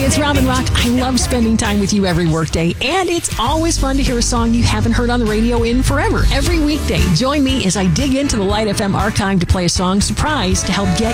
it's Robin Rock. I love spending time with you every workday, and it's always fun to hear a song you haven't heard on the radio in forever. Every weekday, join me as I dig into the Light FM archive to play a song surprise to help get